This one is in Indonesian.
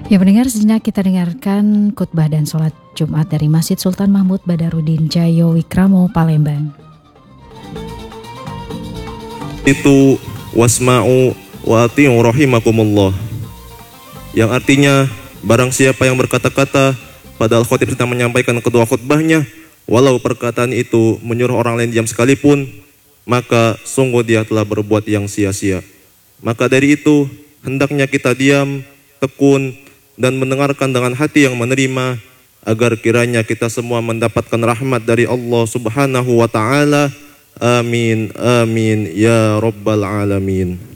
Ya pendengar, sejenak kita dengarkan khutbah dan sholat Jumat dari Masjid Sultan Mahmud Badarudin Jayo Wikramo, Palembang. Itu wasma'u wa ati'u rahimakumullah, yang artinya barang siapa yang berkata-kata padahal khotib sedang menyampaikan kedua khutbahnya, walau perkataan itu menyuruh orang lain diam sekalipun, maka sungguh dia telah berbuat yang sia-sia. Maka dari itu hendaknya kita diam, tekun, dan mendengarkan dengan hati yang menerima, agar kiranya kita semua mendapatkan rahmat dari Allah Subhanahu wa Ta'ala. Amin, amin, ya Rabbal Alamin.